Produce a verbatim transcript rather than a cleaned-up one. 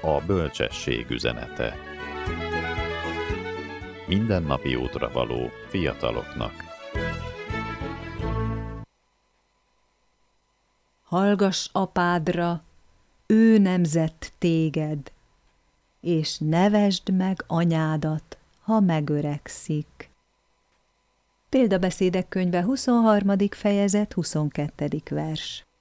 A bölcsesség üzenete. Mindennapi útra való fiataloknak. Hallgass apádra, ő nemzett téged, és nevesd meg anyádat, ha megöregszik. Példabeszédek könyve huszonharmadik fejezet, huszonkettedik vers.